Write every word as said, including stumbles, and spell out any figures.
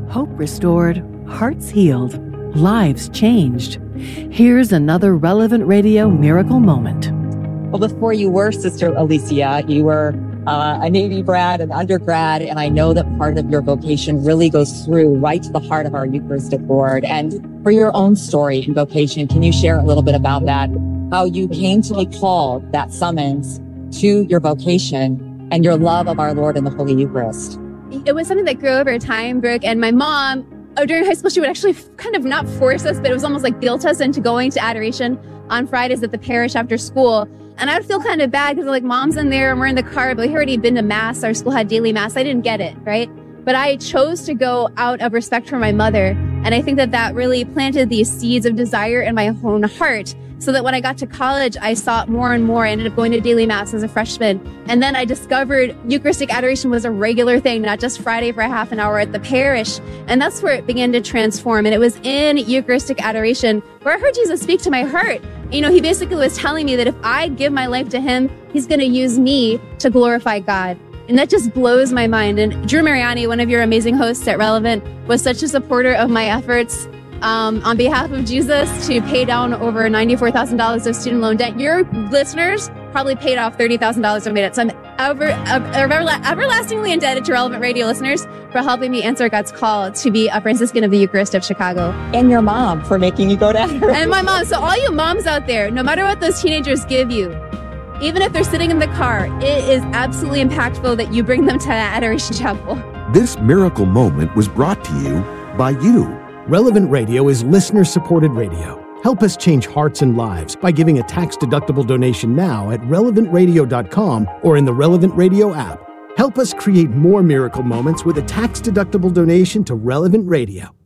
Hope restored, hearts healed, lives changed. Here's another Relevant Radio miracle moment. Well, before you were Sister Alicia, you were uh, a Navy grad, an undergrad, and I know that part of your vocation really goes through right to the heart of our Eucharistic Lord. And for your own story and vocation, can you share a little bit about that? How you came to be called, that summons to your vocation and your love of our Lord in the Holy Eucharist? It was something that grew over time, Brooke, and my mom, oh, during high school, she would actually kind of not force us, but it was almost like guilt us into going to adoration on Fridays at the parish after school. And I would feel kind of bad because like mom's in there and we're in the car, but we had already been to mass. Our school had daily mass. I didn't get it, right? But I chose to go out of respect for my mother. And I think that that really planted these seeds of desire in my own heart, so that when I got to college, I saw it more and more. I ended up going to daily mass as a freshman. And then I discovered Eucharistic adoration was a regular thing, not just Friday for a half an hour at the parish. And that's where it began to transform. And it was in Eucharistic adoration where I heard Jesus speak to my heart. You know, he basically was telling me that if I give my life to him, he's going to use me to glorify God. And that just blows my mind. And Drew Mariani, one of your amazing hosts at Relevant, was such a supporter of my efforts Um, on behalf of Jesus to pay down over ninety-four thousand dollars of student loan debt. Your listeners probably paid off thirty thousand dollars of my debt. So I'm ever, ever, everlastingly indebted to Relevant Radio listeners for helping me answer God's call to be a Franciscan of the Eucharist of Chicago. And your mom for making you go to adoration. And my mom. So all you moms out there, no matter what those teenagers give you, even if they're sitting in the car, it is absolutely impactful that you bring them to Adoration Chapel. This miracle moment was brought to you by you. Relevant Radio is listener-supported radio. Help us change hearts and lives by giving a tax-deductible donation now at relevant radio dot com or in the Relevant Radio app. Help us create more miracle moments with a tax-deductible donation to Relevant Radio.